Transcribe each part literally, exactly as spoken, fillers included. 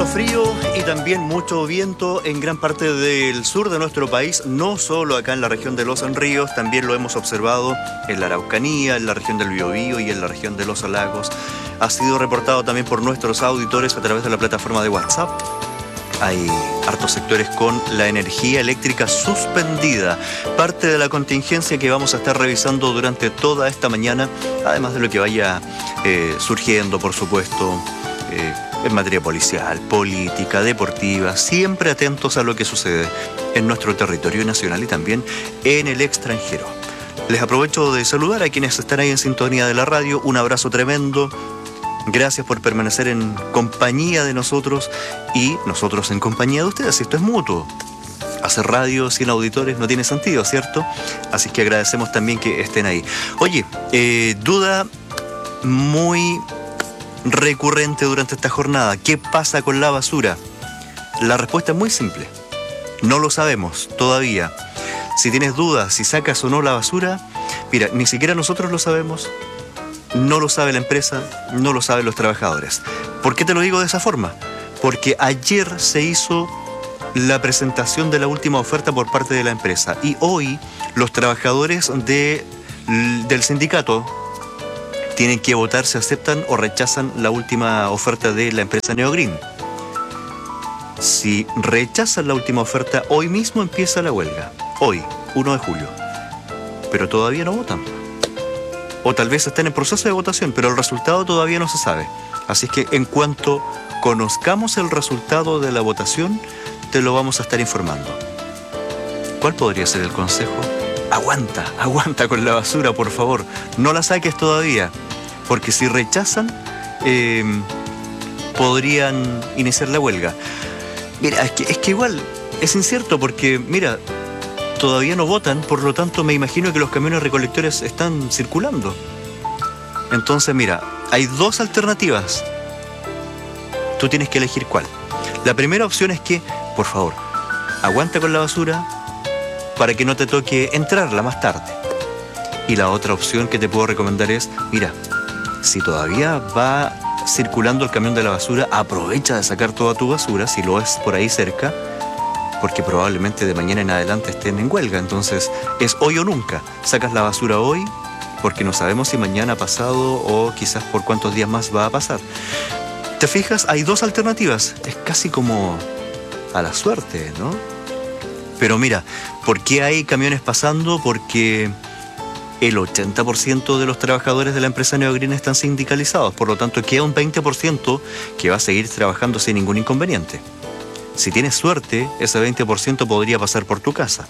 harto frío y también mucho viento en gran parte del sur de nuestro país, no solo acá en la región de Los Ríos, también lo hemos observado en la Araucanía, en la región del Biobío y en la región de Los Lagos. Ha sido reportado también por nuestros auditores a través de la plataforma de WhatsApp. Hay hartos sectores con la energía eléctrica suspendida, parte de la contingencia que vamos a estar revisando durante toda esta mañana, además de lo que vaya eh, surgiendo, por supuesto, eh, en materia policial, política, deportiva, siempre atentos a lo que sucede en nuestro territorio nacional y también en el extranjero. Les aprovecho de saludar a quienes están ahí en sintonía de la radio, un abrazo tremendo. Gracias por permanecer en compañía de nosotros y nosotros en compañía de ustedes. Esto es mutuo. Hacer radio sin auditores no tiene sentido, ¿cierto? Así que agradecemos también que estén ahí. Oye, eh, duda muy recurrente durante esta jornada. ¿Qué pasa con la basura? La respuesta es muy simple. No lo sabemos todavía. Si tienes dudas si sacas o no la basura, mira, ni siquiera nosotros lo sabemos. No lo sabe la empresa, no lo saben los trabajadores. ¿Por qué te lo digo de esa forma? Porque ayer se hizo la presentación de la última oferta por parte de la empresa y hoy los trabajadores de, del sindicato tienen que votar si aceptan o rechazan la última oferta de la empresa Neogreen. Si rechazan la última oferta, hoy mismo empieza la huelga. Hoy, primero de julio. Pero todavía no votan. O tal vez estén en proceso de votación, pero el resultado todavía no se sabe. Así es que en cuanto conozcamos el resultado de la votación, te lo vamos a estar informando. ¿Cuál podría ser el consejo? Aguanta, aguanta con la basura, por favor. No la saques todavía, porque si rechazan, eh, podrían iniciar la huelga. Mira, es que, es que igual es incierto, porque, mira, todavía no votan, por lo tanto me imagino que los camiones recolectores están circulando. Entonces, mira, hay dos alternativas. Tú tienes que elegir cuál. La primera opción es que, por favor, aguanta con la basura para que no te toque entrarla más tarde. Y la otra opción que te puedo recomendar es, mira, si todavía va circulando el camión de la basura, aprovecha de sacar toda tu basura, si lo es por ahí cerca, porque probablemente de mañana en adelante estén en huelga. Entonces, es hoy o nunca. Sacas la basura hoy, porque no sabemos si mañana, pasado o quizás por cuántos días más va a pasar. ¿Te fijas? Hay dos alternativas. Es casi como a la suerte, ¿no? Pero mira, ¿por qué hay camiones pasando? Porque el ochenta por ciento de los trabajadores de la empresa Neogreen están sindicalizados. Por lo tanto, queda un veinte por ciento que va a seguir trabajando sin ningún inconveniente. Si tienes suerte, ese veinte por ciento podría pasar por tu casa.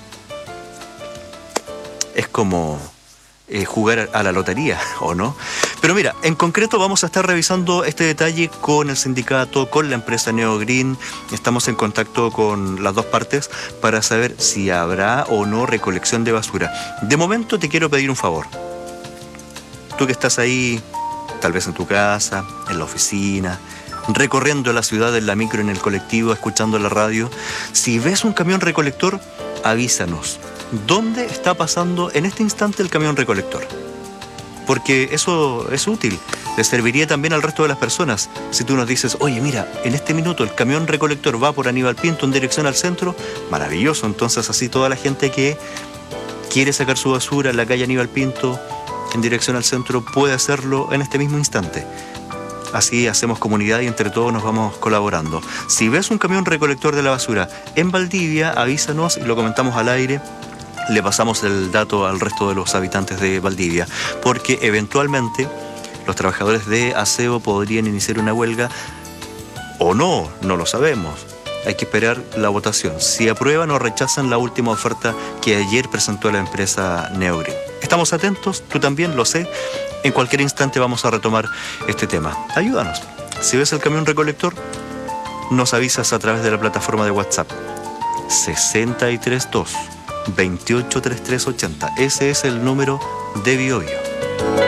Es como eh, jugar a la lotería, ¿o no? Pero mira, en concreto vamos a estar revisando este detalle con el sindicato, con la empresa Neogreen. Estamos en contacto con las dos partes para saber si habrá o no recolección de basura. De momento te quiero pedir un favor. Tú que estás ahí, tal vez en tu casa, en la oficina, recorriendo la ciudad en la micro, en el colectivo, escuchando la radio, si ves un camión recolector, avísanos. ¿Dónde está pasando en este instante el camión recolector? Porque eso es útil. Le serviría también al resto de las personas. Si tú nos dices, oye, mira, en este minuto el camión recolector va por Aníbal Pinto en dirección al centro, maravilloso. Entonces así toda la gente que quiere sacar su basura en la calle Aníbal Pinto en dirección al centro puede hacerlo en este mismo instante. Así hacemos comunidad y entre todos nos vamos colaborando. Si ves un camión recolector de la basura en Valdivia, avísanos y lo comentamos al aire. Le pasamos el dato al resto de los habitantes de Valdivia, porque eventualmente los trabajadores de aseo podrían iniciar una huelga o no, no lo sabemos. Hay que esperar la votación, si aprueban o rechazan la última oferta que ayer presentó la empresa Neogreen. Estamos atentos, tú también, lo sé. En cualquier instante vamos a retomar este tema. Ayúdanos. Si ves el camión recolector, nos avisas a través de la plataforma de WhatsApp. sesenta y tres dos, veintiocho, treinta y tres ochenta. Ese es el número de Biobío.